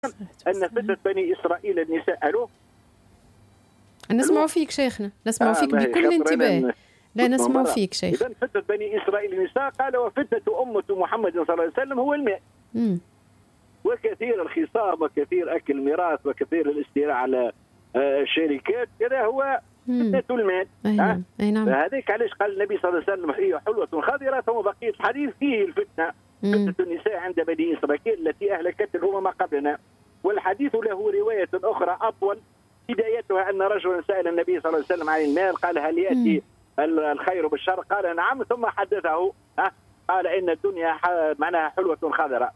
أن فتنة بني إسرائيل النساء. ألو نسمعوا فيك شيخنا، نسمعوا فيك بكل انتباه. لا نسمعوا فيك شيخ. إذن فتنة بني إسرائيل النساء قال وفتنة أمة محمد صلى الله عليه وسلم هو الماء. وكثير الخصام وكثير أكل الميراث وكثير الاستيلاء على الشركات، كذا هو فتنة المال. أي نعم. فهذيك علاش قال النبي صلى الله عليه وسلم هي حلوة خضرة، ثم بقية الحديث فيه الفتنة. فتنة النساء عند بني إسرائيل التي أهلكت الأمم قبلنا. والحديث له رواية أخرى أطول، بدايتها أن رجلا سأل النبي صلى الله عليه وسلم عن المال، قال هل يأتي الخير بالشر؟ قال نعم، ثم حدثه قال إن الدنيا معناها حلوة خضراء.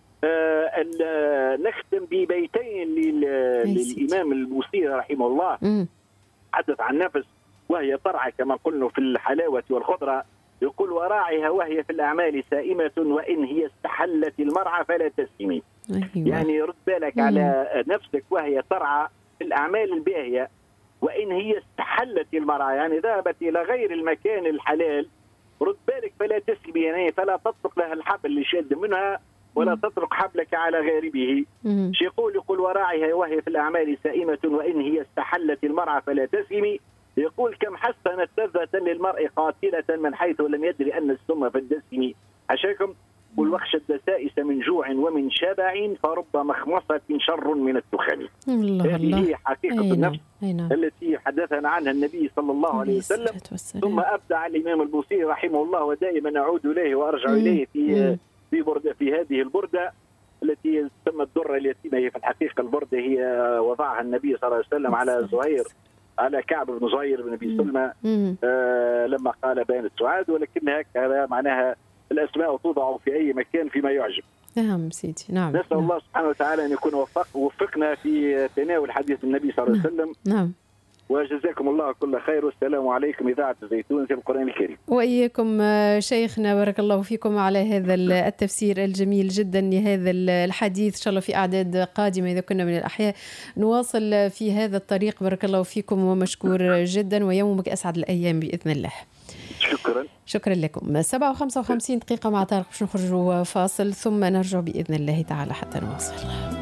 نختم ببيتين للإمام البوصيري رحمه الله، حدث عن نفس وهي ترعى كما قلنا في الحلاوة والخضرة. يقول وراعها وهي في الأعمال سائمة، وإن هي استحلت المرعى فلا تسمي. يعني رد بالك على نفسك وهي ترعى في الأعمال الباهية، وإن هي استحلت المرعى يعني ذهبت إلى غير المكان الحلال، رد بالك فلا تسمي، يعني فلا تطلق لها الحبل اللي شاد منها ولا تطرق حبلك على غاربه. يقول وراعها وهي في الأعمال سائمة، وإن هي استحلت المرعى فلا تسمي. يقول كم حسنت لذة للمرء قاتلة من حيث لم يدري أن السم في الدسم. حشاكم قل واخشى الدسائس من جوع ومن شبع، فرب مخمصة شر من التخم. هذه هي حقيقة النفس التي حدثنا عنها النبي صلى الله عليه وسلم. ثم أبدع الإمام البوصيري رحمه الله، ودائما أعود إليه وأرجع إليه في هذه البردة التي تسمى الدرة اليتيمة. هي في الحقيقة البردة هي وضعها النبي صلى الله عليه وسلم على زهير، على كعب بن زهير بن ابي سلمى لما قال بين السعاد، ولكن هكذا معناها الاسماء توضع في اي مكان فيما يعجب. نعم سيدي. نعم. نسال الله سبحانه وتعالى ان يكون وفقنا في تناول حديث النبي صلى الله عليه وسلم. نعم. وجزاكم الله كل خير، والسلام عليكم إذاعة الزيتون في القرآن الكريم. وإياكم شيخنا، بارك الله فيكم على هذا التفسير الجميل جدا لهذا الحديث. إن شاء الله في أعداد قادمة إذا كنا من الأحياء نواصل في هذا الطريق. بارك الله فيكم ومشكور جدا، ويومك أسعد الأيام بإذن الله. شكرا لكم. 7:55 مع طارق، باش نخرجوا فاصل ثم نرجع بإذن الله تعالى حتى نواصل.